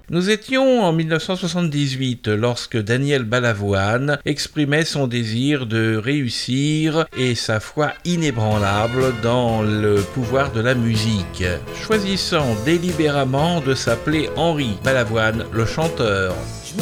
Nous étions en 1978 lorsque Daniel Balavoine exprimait son désir de réussir et sa foi inébranlable dans le pouvoir de la musique, choisissant délibérément de s'appeler Henri Balavoine le chanteur.